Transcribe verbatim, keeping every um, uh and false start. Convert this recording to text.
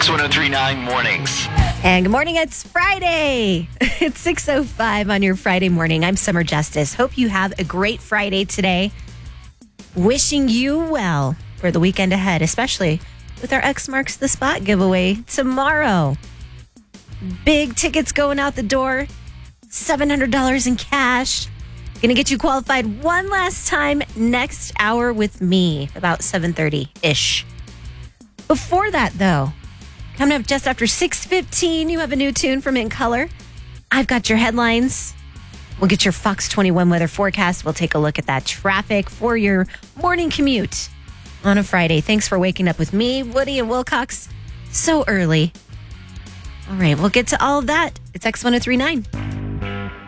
X one oh three point nine mornings. And good morning, it's Friday. It's six oh five on your Friday morning. I'm Summer Justice. Hope you have a great Friday today. Wishing you well for the weekend ahead, especially with our X Marks the Spot giveaway tomorrow. Big tickets going out the door, seven hundred dollars in cash. Going to get you qualified one last time next hour with me, about seven thirty-ish. Before that, though, coming up just after six fifteen, you have a new tune from In Color. I've got your headlines. We'll get your Fox twenty-one weather forecast. We'll take a look at that traffic for your morning commute on a Friday. Thanks for waking up with me, Woody and Wilcox, so early. All right, we'll get to all of that. It's X one oh three point nine.